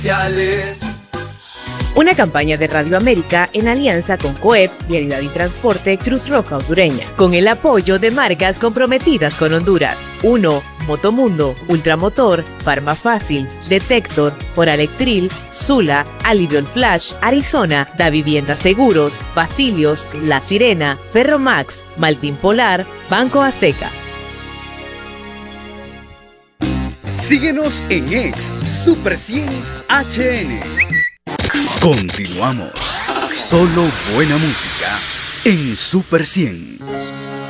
Una campaña de Radio América en alianza con COEP, Vialidad y Transporte Cruz Roja Hondureña, con el apoyo de marcas comprometidas con Honduras. 1. Motomundo, Ultramotor, Farma Fácil, Detector, Oralectril, Sula, Alivion Flash, Arizona, Da Vivienda Seguros, Basilios, La Sirena, Ferromax, Maltín Polar, Banco Azteca. Síguenos en X Super 100 HN. Continuamos. Solo buena música en Super 100.